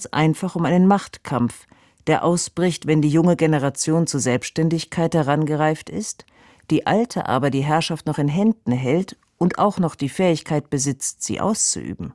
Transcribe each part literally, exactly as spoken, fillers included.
einfach um einen Machtkampf, der ausbricht, wenn die junge Generation zur Selbstständigkeit herangereift ist, die alte aber die Herrschaft noch in Händen hält und auch noch die Fähigkeit besitzt, sie auszuüben.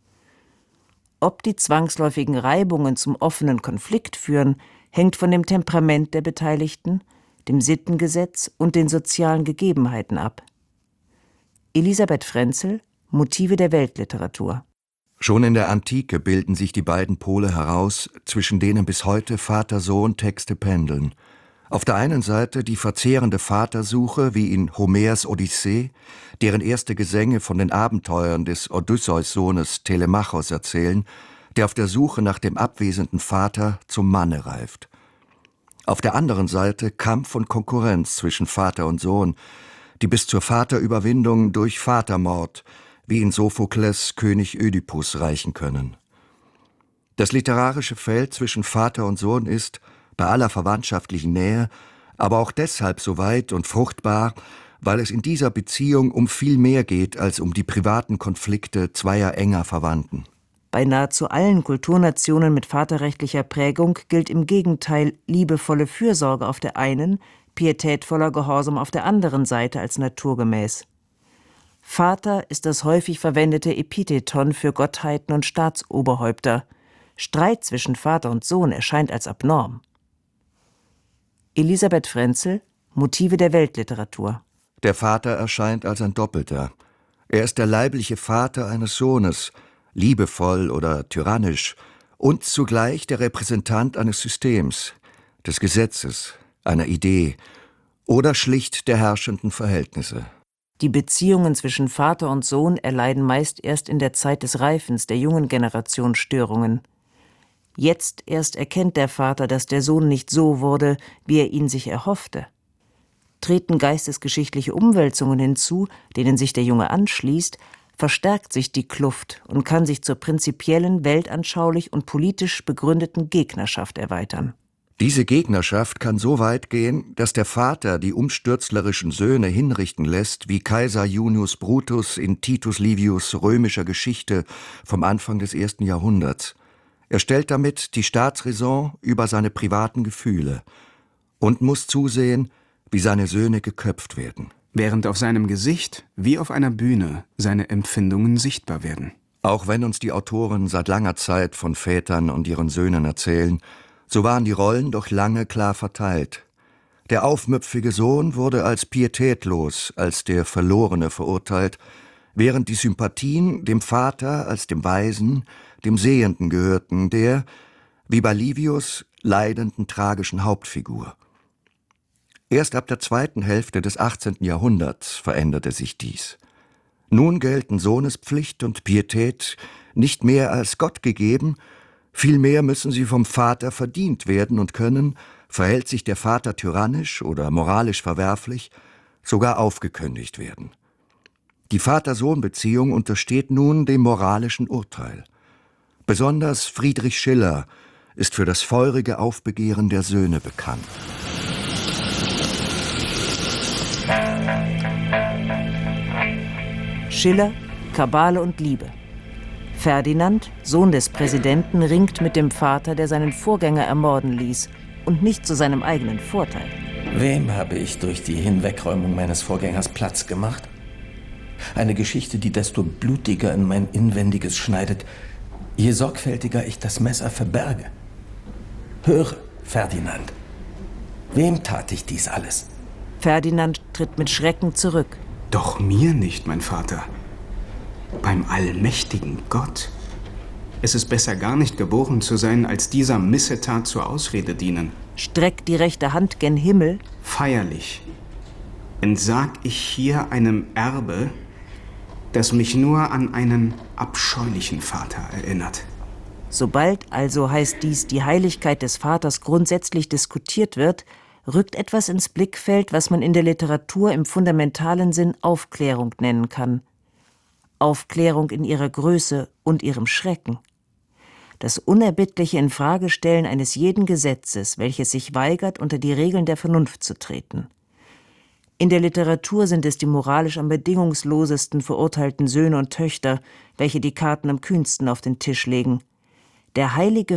Ob die zwangsläufigen Reibungen zum offenen Konflikt führen, hängt von dem Temperament der Beteiligten, dem Sittengesetz und den sozialen Gegebenheiten ab. Elisabeth Frenzel, Motive der Weltliteratur. Schon in der Antike bilden sich die beiden Pole heraus, zwischen denen bis heute Vater-Sohn-Texte pendeln. Auf der einen Seite die verzehrende Vatersuche wie in Homers Odyssee, deren erste Gesänge von den Abenteuern des Odysseus-Sohnes Telemachos erzählen, der auf der Suche nach dem abwesenden Vater zum Manne reift. Auf der anderen Seite Kampf und Konkurrenz zwischen Vater und Sohn, die bis zur Vaterüberwindung durch Vatermord, wie in Sophokles König Ödipus, reichen können. Das literarische Feld zwischen Vater und Sohn ist, bei aller verwandtschaftlichen Nähe, aber auch deshalb so weit und fruchtbar, weil es in dieser Beziehung um viel mehr geht als um die privaten Konflikte zweier enger Verwandten. Bei nahezu allen Kulturnationen mit vaterrechtlicher Prägung gilt im Gegenteil liebevolle Fürsorge auf der einen, pietätvoller Gehorsam auf der anderen Seite als naturgemäß. Vater ist das häufig verwendete Epitheton für Gottheiten und Staatsoberhäupter. Streit zwischen Vater und Sohn erscheint als abnorm. Elisabeth Frenzel, Motive der Weltliteratur. Der Vater erscheint als ein Doppelter. Er ist der leibliche Vater eines Sohnes, liebevoll oder tyrannisch, und zugleich der Repräsentant eines Systems, des Gesetzes, einer Idee oder schlicht der herrschenden Verhältnisse. Die Beziehungen zwischen Vater und Sohn erleiden meist erst in der Zeit des Reifens der jungen Generation Störungen. Jetzt erst erkennt der Vater, dass der Sohn nicht so wurde, wie er ihn sich erhoffte. Treten geistesgeschichtliche Umwälzungen hinzu, denen sich der Junge anschließt, verstärkt sich die Kluft und kann sich zur prinzipiellen, weltanschaulich und politisch begründeten Gegnerschaft erweitern. Diese Gegnerschaft kann so weit gehen, dass der Vater die umstürzlerischen Söhne hinrichten lässt, wie Kaiser Junius Brutus in Titus Livius' römischer Geschichte vom Anfang des ersten Jahrhunderts. Er stellt damit die Staatsräson über seine privaten Gefühle und muss zusehen, wie seine Söhne geköpft werden. Während auf seinem Gesicht, wie auf einer Bühne, seine Empfindungen sichtbar werden. Auch wenn uns die Autoren seit langer Zeit von Vätern und ihren Söhnen erzählen, so waren die Rollen doch lange klar verteilt. Der aufmüpfige Sohn wurde als pietätlos, als der Verlorene verurteilt, während die Sympathien dem Vater als dem Weisen, dem Sehenden gehörten, der, wie bei Livius, leidenden tragischen Hauptfigur. Erst ab der zweiten Hälfte des achtzehnten Jahrhunderts veränderte sich dies. Nun gelten Sohnespflicht und Pietät nicht mehr als Gott gegeben, vielmehr müssen sie vom Vater verdient werden und können, verhält sich der Vater tyrannisch oder moralisch verwerflich, sogar aufgekündigt werden. Die Vater-Sohn-Beziehung untersteht nun dem moralischen Urteil. Besonders Friedrich Schiller ist für das feurige Aufbegehren der Söhne bekannt. Schiller, Kabale und Liebe. Ferdinand, Sohn des Präsidenten, ringt mit dem Vater, der seinen Vorgänger ermorden ließ, und nicht zu seinem eigenen Vorteil. Wem habe ich durch die Hinwegräumung meines Vorgängers Platz gemacht? Eine Geschichte, die desto blutiger in mein Inwendiges schneidet, je sorgfältiger ich das Messer verberge. Höre, Ferdinand, wem tat ich dies alles? Ferdinand tritt mit Schrecken zurück. Doch mir nicht, mein Vater. Beim allmächtigen Gott. Es ist besser, gar nicht geboren zu sein, als dieser Missetat zur Ausrede dienen. die rechte Hand gen Himmel. Feierlich entsag ich hier einem Erbe, das mich nur an einen abscheulichen Vater erinnert. Sobald also, heißt dies, die Heiligkeit des Vaters grundsätzlich diskutiert wird, rückt etwas ins Blickfeld, was man in der Literatur im fundamentalen Sinn Aufklärung nennen kann. Aufklärung in ihrer Größe und ihrem Schrecken. Das unerbittliche Infragestellen eines jeden Gesetzes, welches sich weigert, unter die Regeln der Vernunft zu treten. In der Literatur sind es die moralisch am bedingungslosesten verurteilten Söhne und Töchter, welche die Karten am kühnsten auf den Tisch legen. Der heilige